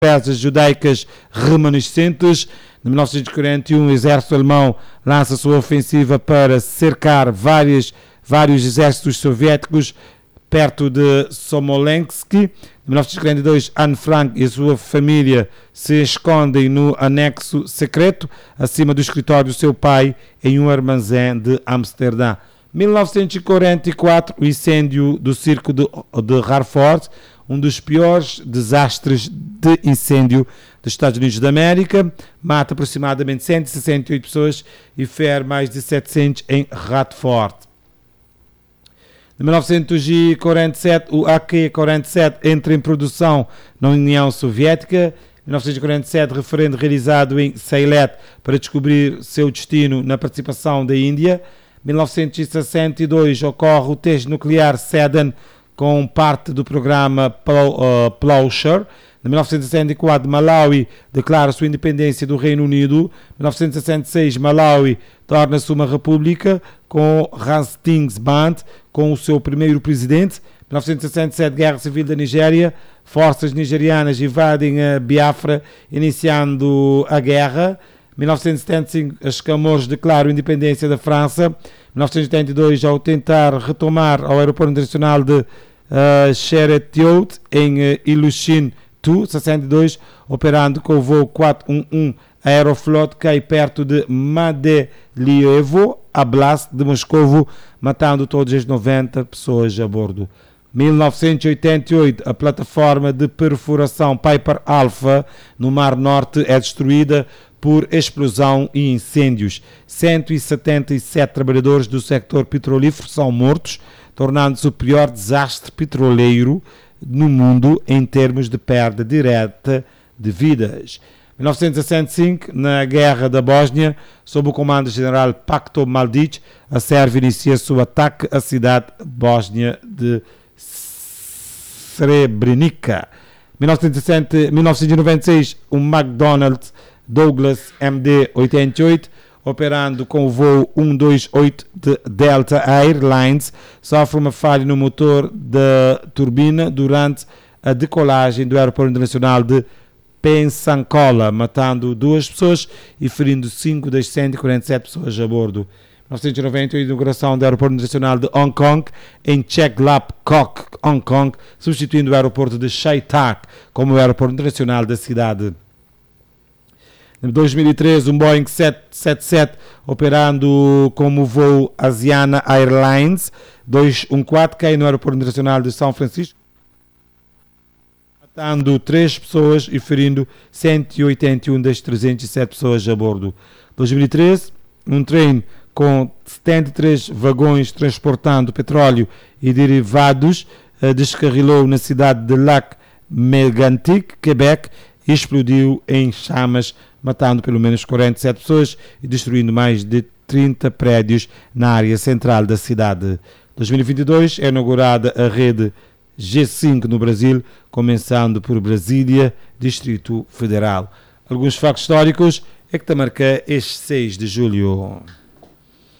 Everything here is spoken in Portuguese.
peças judaicas remanescentes. Em 1941, o exército alemão lança sua ofensiva para cercar vários exércitos soviéticos perto de Smolensk. Em 1942, Anne Frank e a sua família se escondem no anexo secreto, acima do escritório do seu pai, em um armazém de Amsterdã. 1944, o incêndio do circo de Hartford, um dos piores desastres de incêndio dos Estados Unidos da América, mata aproximadamente 168 pessoas e fere mais de 700 em Hartford. Em 1947, o AK-47 entra em produção na União Soviética. Em 1947, referendo realizado em Sylhet para descobrir seu destino na participação da Índia. Em 1962, ocorre o teste nuclear Sedan com parte do programa Plowshare. Em 1964, Malawi declara sua independência do Reino Unido. Em 1966, Malawi torna-se uma república com Hastings Band com o seu primeiro presidente. Em 1967, Guerra Civil da Nigéria. Forças nigerianas invadem a Biafra, iniciando a guerra. Em 1975, os Camões declaram a independência da França. Em 1982, ao tentar retomar ao aeroporto internacional de Chereteau, em Ilushin, Tu, 62, operando com o voo 411, a Aeroflot cai perto de Madelievo, Oblast de Moscovo, matando todas as 90 pessoas a bordo. 1988, a plataforma de perfuração Piper Alpha no Mar Norte é destruída por explosão e incêndios. 177 trabalhadores do sector petrolífero são mortos, tornando-se o pior desastre petroleiro no mundo em termos de perda direta de vidas. Em 1965, na Guerra da Bósnia, sob o comando do general Pacto Mladic, a Sérvia inicia seu ataque à cidade bósnia de Srebrenica. Em 1996, o McDonnell Douglas MD-88, operando com o voo 128 de Delta Airlines, sofre uma falha no motor da turbina durante a decolagem do aeroporto internacional de Pensacola, matando 2 pessoas e ferindo 5 das 147 pessoas a bordo. Em 1990, a inauguração do aeroporto internacional de Hong Kong em Cheklapkok, Hong Kong, substituindo o aeroporto de Shaitak como o aeroporto internacional da cidade. Em 2013, um Boeing 777 operando como voo Asiana Airlines 214 cai no aeroporto internacional de São Francisco, matando 3 pessoas e ferindo 181 das 307 pessoas a bordo. 2013, um trem com 73 vagões transportando petróleo e derivados descarrilou na cidade de Lac-Mégantic, Quebec, e explodiu em chamas, matando pelo menos 47 pessoas e destruindo mais de 30 prédios na área central da cidade. Em 2022 é inaugurada a rede G5 no Brasil, começando por Brasília, Distrito Federal. Alguns factos históricos é que te marca este 6 de julho.